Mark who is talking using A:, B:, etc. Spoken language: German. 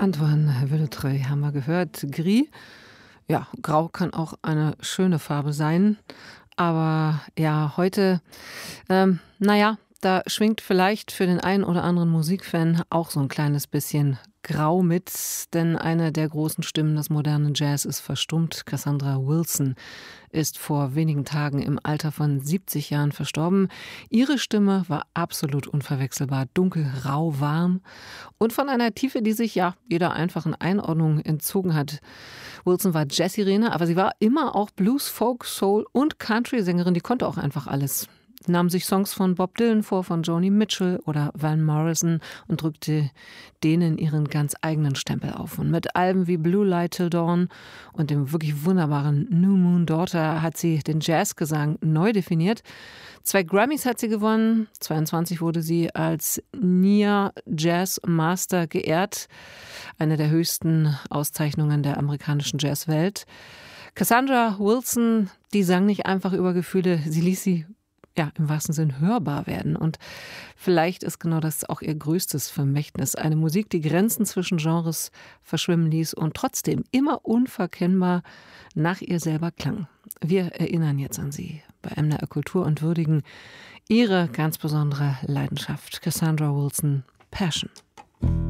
A: Antoine Villetreuil haben wir gehört. Gris, ja, grau kann auch eine schöne Farbe sein. Aber ja, heute, naja, da schwingt vielleicht für den einen oder anderen Musikfan auch so ein kleines bisschen Grau mit, denn eine der großen Stimmen des modernen Jazz ist verstummt. Cassandra Wilson ist vor wenigen Tagen im Alter von 70 Jahren verstorben. Ihre Stimme war absolut unverwechselbar, dunkel, rau, warm und von einer Tiefe, die sich ja jeder einfachen Einordnung entzogen hat. Wilson war Jazzsirene, aber sie war immer auch Blues, Folk, Soul und Country-Sängerin. Die konnte auch einfach alles. Sie nahm sich Songs von Bob Dylan vor, von Joni Mitchell oder Van Morrison und drückte denen ihren ganz eigenen Stempel auf. Und mit Alben wie Blue Light Till Dawn und dem wirklich wunderbaren New Moon Daughter hat sie den Jazzgesang neu definiert. 2 Grammys hat sie gewonnen, 22 wurde sie als NIA Jazz Master geehrt, eine der höchsten Auszeichnungen der amerikanischen Jazzwelt. Cassandra Wilson, die sang nicht einfach über Gefühle, sie ließ sie im wahrsten Sinn hörbar werden. Und vielleicht ist genau das auch ihr größtes Vermächtnis. Eine Musik, die Grenzen zwischen Genres verschwimmen ließ und trotzdem immer unverkennbar nach ihr selber klang. Wir erinnern jetzt an sie bei MDR Kultur und würdigen ihre ganz besondere Leidenschaft. Cassandra Wilson, Passion.